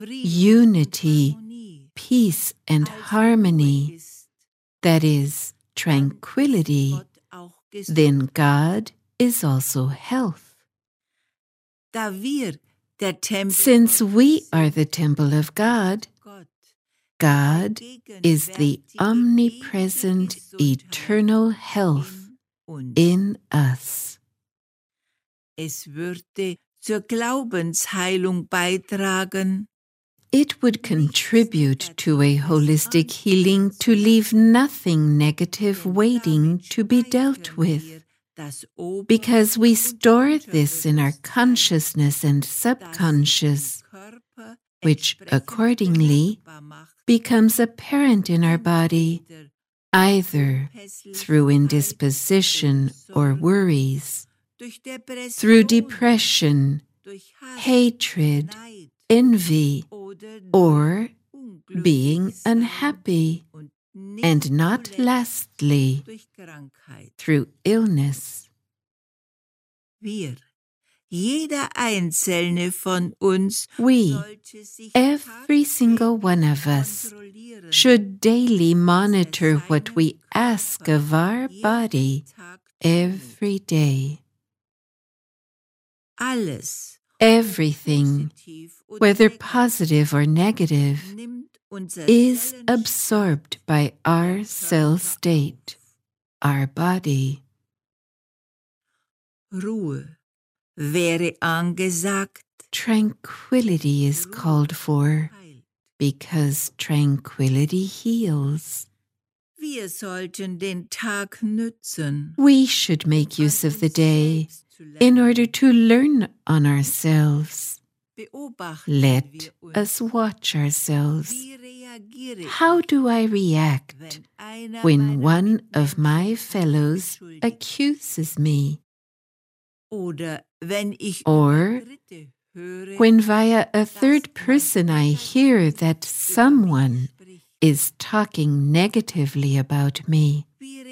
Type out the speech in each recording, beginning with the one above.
unity, peace, and harmony, that is, tranquility, then God is also health. Since we are the temple of God, God is the omnipresent eternal health in us. Es würde zur Glaubensheilung beitragen. It would contribute to a holistic healing to leave nothing negative waiting to be dealt with, because we store this in our consciousness and subconscious, which accordingly becomes apparent in our body, either through indisposition or worries, through depression, hatred, envy, or being unhappy, and not lastly, through illness. Jeder einzelne von uns, We, every single one of us, should daily monitor what we ask of our body every day. Everything, whether positive or negative, is absorbed by our cell state, our body. Ruhe wäre angesagt. Tranquility is called for, because tranquility heals. Wir sollten den Tag nützen. We should make use of the day in order to learn on ourselves. Let us watch ourselves. How do I react when one of my fellows accuses me? Or when via a third person I hear that someone is talking negatively about me?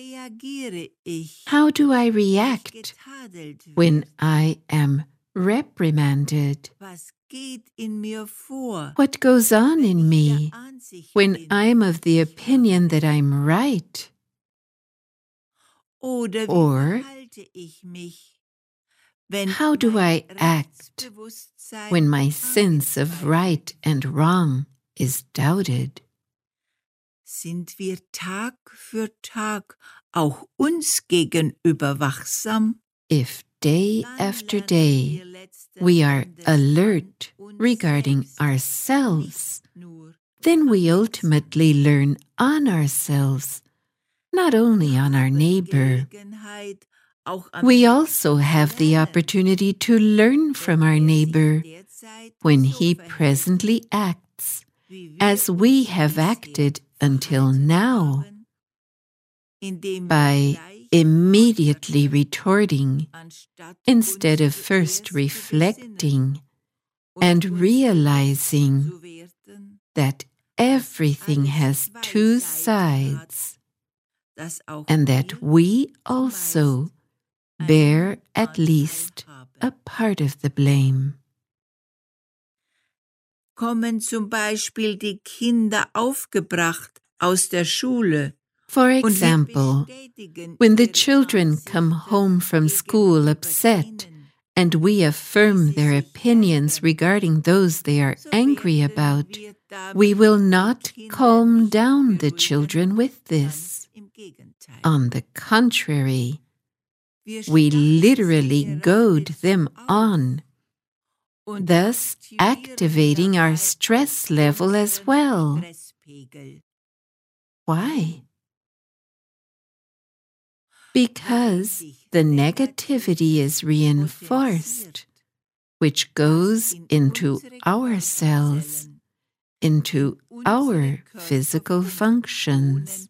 How do I react when I am reprimanded? What goes on in me when I'm of the opinion that I'm right? Or how do I act when my sense of right and wrong is doubted? Sind wir Tag für Tag auch uns gegenüber wachsam? If day after day we are alert regarding ourselves, then we ultimately learn on ourselves, not only on our neighbor. We also have the opportunity to learn from our neighbor when he presently acts as we have acted until now, by immediately retorting instead of first reflecting and realizing that everything has two sides, and that we also bear at least a part of the blame. Kommen zum Beispiel die Kinder aufgebracht aus der Schule. For example, when the children come home from school upset and we affirm their opinions regarding those they are angry about, we will not calm down the children with this. On the contrary, we literally goad them on, thus activating our stress level as well. Why? Because the negativity is reinforced, which goes into our cells, into our physical functions.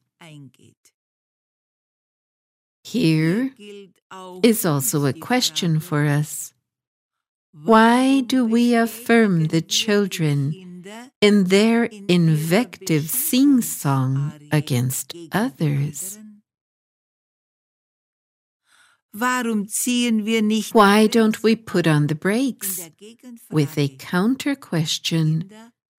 Here is also a question for us. Why do we affirm the children in their invective sing-song against others? Why don't we put on the brakes with a counter question